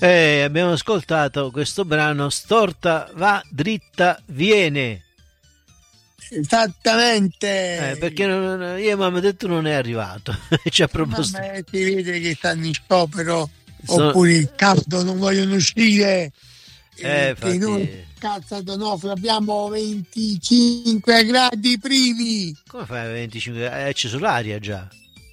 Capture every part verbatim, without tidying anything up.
Eh, abbiamo ascoltato questo brano, Storta va, dritta viene. Esattamente. Eh, perché non, io mi hanno detto non è arrivato. Ci ha proposto. Mamma, si vede che stanno in sciopero, Sono... oppure il caldo, non vogliono uscire. Eh, eh, che infatti... noi cazzo Donofrio abbiamo venticinque gradi primi. Come fai a venticinque? Eh, c'è sull'aria già.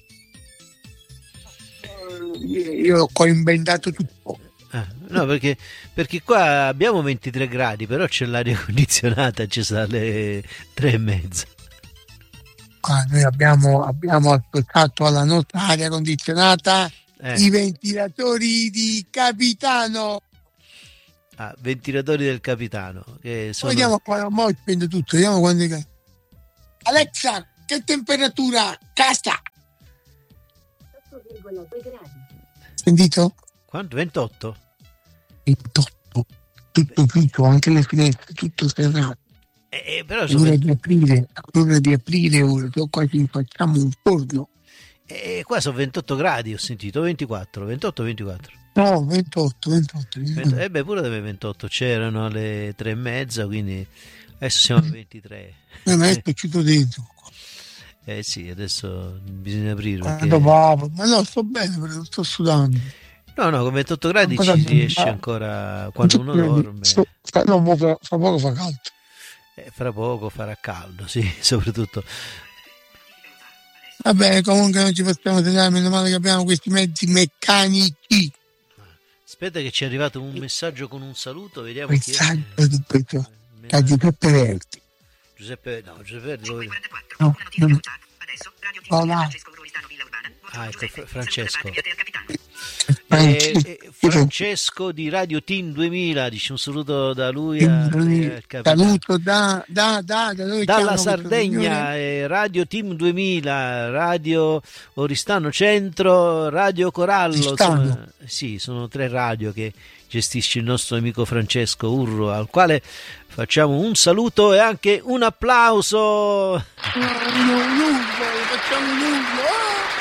Io ho coinventato tutto. Eh, no, perché, perché qua abbiamo ventitré gradi, però c'è l'aria condizionata, ci sta alle tre e mezza. Ah, noi abbiamo, abbiamo ascoltato alla nostra aria condizionata eh. i ventilatori di Capitano. Ah, ventilatori del Capitano. Che sono... Vediamo qua, mo spendo tutto, vediamo quando è... Alexa, che temperatura? Casta! otto virgola due gradi. Sentito? Quanto? ventotto? ventotto. Tutto chiuso, anche le finestre, tutto serrato. Eh, però sono l'ora di aprire, l'ora di aprire ora, quasi facciamo un forno. Eh, qua sono ventotto gradi, ho sentito, ventiquattro, ventotto ventiquattro. No, ventotto, ventotto. ventotto. Eh beh, pure da me ventotto, c'erano alle tre e mezza, quindi adesso siamo a ventitré. Eh, ma è chiuso dentro. Eh sì, adesso bisogna aprire. Ah, perché... dopo, ma no, sto bene, però non sto sudando. No, no, con ventotto gradi ci si riesce ancora quando uno dorme. No, fra, fra poco fa caldo. Eh, fra poco farà caldo, sì, soprattutto. Vabbè, comunque non ci possiamo tenere, meno male che abbiamo questi mezzi meccanici. Aspetta che ci è arrivato un messaggio con un saluto, vediamo messaggio chi è. Di da Giuseppe Verdi. Giuseppe, no, Giuseppe Verdi. No, no, no. Oh, no. Ah, ecco, Francesco. Eh, eh, Francesco di Radio Team duemila, dice un saluto da lui a, eh, saluto da, da, da, da noi dalla Sardegna, eh, Radio Team duemila, Radio Oristano Centro, Radio Corallo, insomma, sì, sono tre radio che gestisce il nostro amico Francesco Urro, al quale facciamo un saluto e anche un applauso. Facciamo un urlo.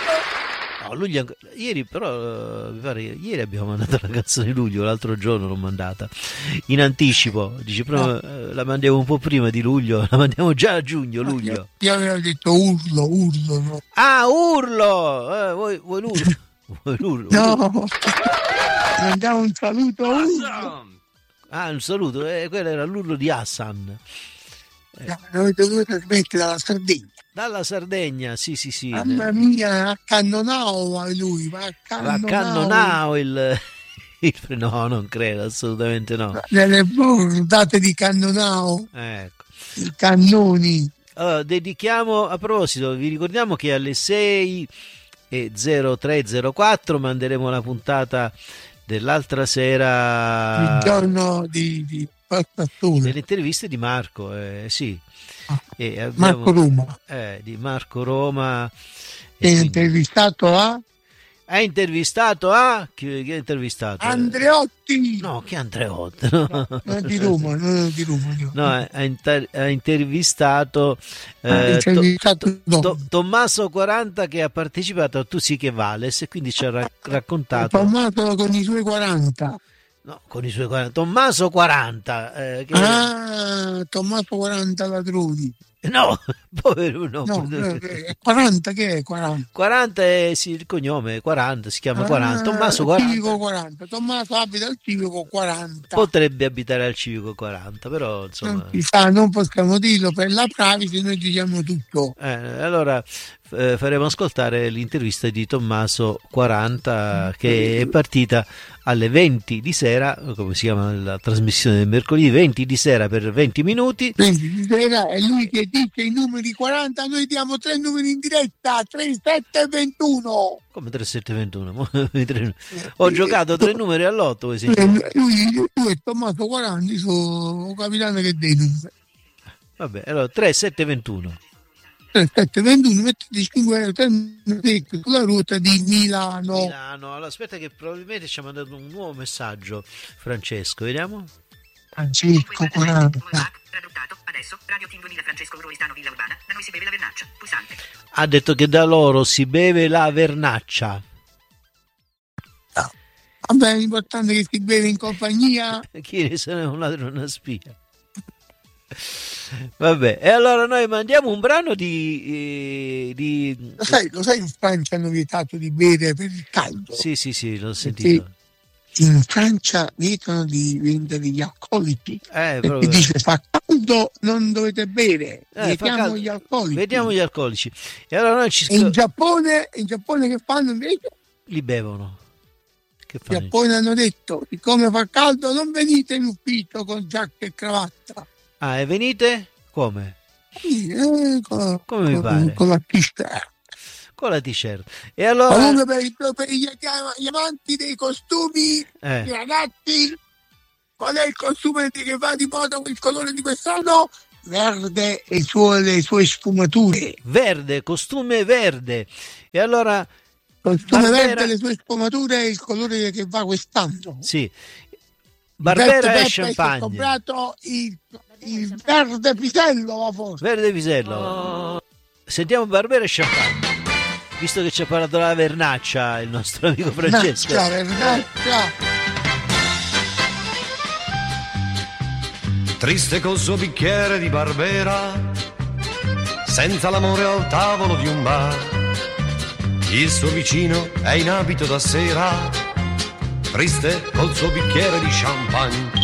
No, Luglio, ieri però mi pare ieri abbiamo mandato la canzone di luglio, l'altro giorno l'ho mandata in anticipo, dice però no. La mandiamo un po' prima di luglio, la mandiamo già a giugno, luglio. Io avevo detto urlo, urlo, no? Ah, urlo! Eh, vuoi, vuoi l'urlo? Vuoi l'urlo? No, mandiamo un saluto a urlo. Ah, un saluto, eh, quello era l'urlo di Hassan. Eh. Noi dovete trasmettere dalla Sardegna. Dalla Sardegna, sì, sì, sì. Mamma mia, a Cannonau lui, va a Cannonau. Va a Cannonau il, il... No, non credo, assolutamente no. Nelle date di Cannonau. Ecco. I cannoni. Allora, dedichiamo, a proposito, vi ricordiamo che alle sei e zero tre zero quattro manderemo la puntata dell'altra sera. Il giorno di... di... delle interviste di Marco, eh, sì. E abbiamo, Marco Roma eh, di Marco Roma e quindi, intervistato a ha intervistato a chi, chi ha intervistato? Andreotti. No, che Andreotti? No, no, non di Roma, non di Roma. No, no ha, inter, ha intervistato, eh, intervistato to, to, Tommaso quaranta che ha partecipato a Tu sì che vales e quindi ci ha ra- raccontato. Tommaso con i suoi quaranta. No, con i suoi quaranta. Tommaso quaranta. Eh, che... Ah, Tommaso quaranta ladroni. No, povero no. no quaranta che è quaranta? quaranta è sì, il cognome è quaranta, si chiama quaranta. Ah, Tommaso quaranta. Civico quaranta. Tommaso abita al civico quaranta. Potrebbe abitare al civico quaranta, però insomma. Non si sa, non possiamo dirlo per la privacy, noi diciamo tutto. Eh, allora eh, faremo ascoltare l'intervista di Tommaso quaranta che è partita alle venti di sera, come si chiama la trasmissione del mercoledì, venti di sera per venti minuti. venti di sera è lui che dice i numeri quaranta, noi diamo tre numeri in diretta, tre, sette e ventuno. Come tre, sette, ventuno? Ho giocato tre numeri all'otto. Lui, lui è Tommaso quaranta, sono capitano che dei numeri. Vabbè, allora tre, sette, ventuno. tre, sette, ventuno, mettete cinque euro sulla ruota di Milano. Milano, allora aspetta che probabilmente ci ha mandato un nuovo messaggio Francesco, vediamo. Francesco quaranta. Adesso Radio Team duemila Francesco Urolistano Villa Urbana, da noi si beve la vernaccia, pulsante. Ha detto che da loro si beve la vernaccia. No. Vabbè, l'importante è che si beve in compagnia. Chi ne sa, un ladro una spia. Vabbè, e allora noi mandiamo un brano di, eh, di... Lo sai, lo sai, in Francia hanno vietato di bere per il caldo. Sì, sì, sì, l'ho sentito. In Francia vietano di vendere gli alcolici. Eh, perché dice fa caldo, non dovete bere. Eh, Vietiamo gli alcolici. Vediamo gli alcolici. E allora noi ci e in Giappone, in Giappone che fanno invece? Li bevono. Che fanno? In Giappone hanno detto, siccome fa caldo non venite in ufficio con giacca e cravatta. Ah, e venite? Come? Sì, eh, con, Come mi con, pare? Con la t-shirt. Con la t-shirt. E allora... Comunque per, per gli, gli amanti dei costumi, eh. i ragazzi, qual è il costume che va di moda con il colore di quest'anno? Verde e sue, le sue sfumature. Verde, costume verde. E allora... Costume Barbera... verde, le sue sfumature e il colore che va quest'anno. Sì. Barbera e champagne. Ho comprato il, il verde pisello, forse. Verde pisello. Oh. Sentiamo Barbera e champagne. Visto che ci ha parlato la vernaccia il nostro amico Francesco. Vernaccia, vernaccia. Triste col suo bicchiere di Barbera, senza l'amore al tavolo di un bar. Il suo vicino è in abito da sera, triste col suo bicchiere di champagne.